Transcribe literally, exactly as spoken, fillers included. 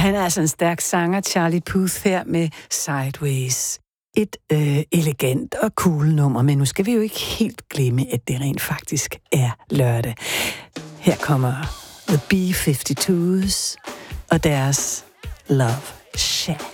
han er altså en stærk sanger, Charlie Puth her med Sideways. Et øh, elegant og cool nummer, men nu skal vi jo ikke helt glemme, at det rent faktisk er lørdag. Her kommer The B fifty-twos og deres Love Shack.